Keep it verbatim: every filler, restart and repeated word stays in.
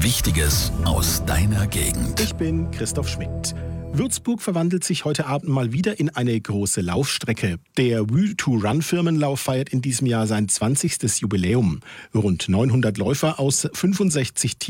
Wichtiges aus deiner Gegend. Ich bin Christoph Schmidt. Würzburg verwandelt sich heute Abend mal wieder in eine große Laufstrecke. Der We to Run Firmenlauf feiert in diesem Jahr sein zwanzigstes Jubiläum. Rund neunhundert Läufer aus fünfundsechzig Teams